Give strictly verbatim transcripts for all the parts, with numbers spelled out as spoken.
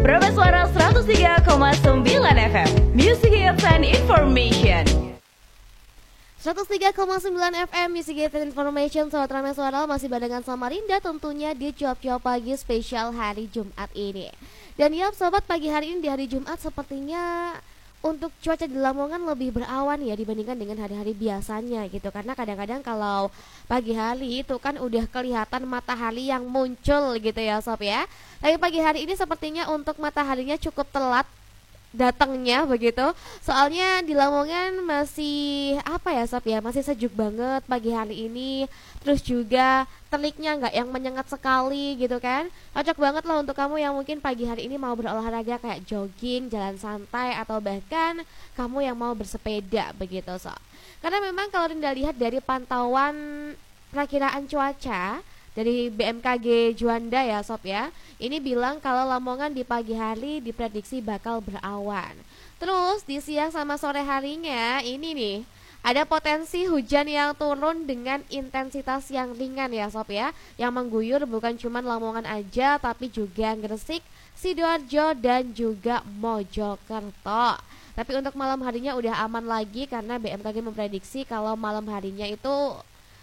Praba Suara seratus tiga koma sembilan F M, Music Hits and Information. seratus tiga koma sembilan F M Music Hits and Information. Sobat Ramai Suara masih barengan sama Rinda tentunya di cuap-cuap pagi spesial hari Jumat ini. Dan ya sobat, pagi hari ini di hari Jumat sepertinya untuk cuaca di Lamongan lebih berawan ya dibandingkan dengan hari-hari biasanya gitu. Karena kadang-kadang kalau pagi hari itu kan udah kelihatan matahari yang muncul gitu ya sob ya. Tapi pagi hari ini sepertinya untuk mataharinya cukup telat datangnya begitu. Soalnya di Lamongan masih apa ya sob ya, masih sejuk banget pagi hari ini. Terus juga teliknya nggak yang menyengat sekali gitu kan. Cocok banget loh untuk kamu yang mungkin pagi hari ini mau berolahraga kayak jogging, jalan santai, atau bahkan kamu yang mau bersepeda begitu sob. Karena memang kalau Rinda lihat dari pantauan perakiraan cuaca dari B M K G Juanda ya sob ya, ini bilang kalau Lamongan di pagi hari diprediksi bakal berawan. Terus di siang sama sore harinya ini nih ada potensi hujan yang turun dengan intensitas yang ringan ya sob ya, yang mengguyur bukan cuma Lamongan aja tapi juga Gresik, Sidoarjo dan juga Mojokerto. Tapi untuk malam harinya udah aman lagi karena B M K G memprediksi kalau malam harinya itu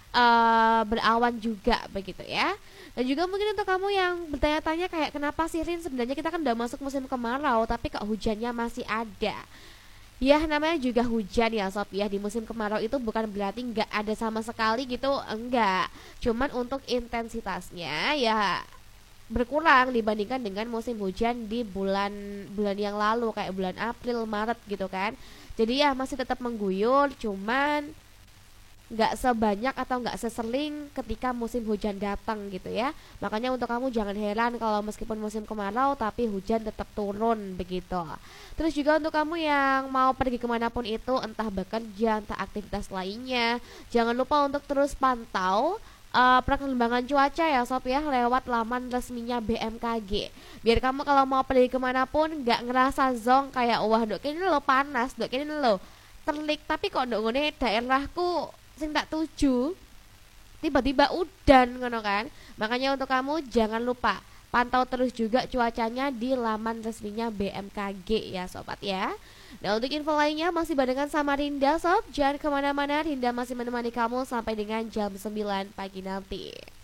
Uh, berawan juga begitu ya. Dan juga mungkin untuk kamu yang bertanya-tanya kayak kenapa sih Rin, sebenarnya kita kan udah masuk musim kemarau tapi kok hujannya masih ada. Ya namanya juga hujan ya sob ya. Di musim kemarau itu bukan berarti nggak ada sama sekali gitu, enggak. Cuman untuk intensitasnya ya berkurang dibandingkan dengan musim hujan di bulan bulan yang lalu kayak bulan April, Maret gitu kan. Jadi ya masih tetap mengguyur, cuman nggak sebanyak atau nggak sesering ketika musim hujan datang gitu ya. Makanya untuk kamu jangan heran kalau meskipun musim kemarau tapi hujan tetap turun begitu. Terus juga untuk kamu yang mau pergi kemanapun itu, entah bekerja, entah aktivitas lainnya, jangan lupa untuk terus pantau uh, perkembangan cuaca ya sob ya lewat laman resminya B M K G. Biar kamu kalau mau pergi kemanapun nggak ngerasa zonk kayak wah dok ini lo panas, dok ini lo terik, tapi kok dok ini daerahku sing tak tuju tiba-tiba udan ngono kan. Makanya untuk kamu jangan lupa pantau terus juga cuacanya di laman resminya B M K G ya sobat ya. Nah untuk info lainnya masih barengan sama Rinda sob, jangan kemana-mana, Rinda masih menemani kamu sampai dengan jam sembilan pagi nanti.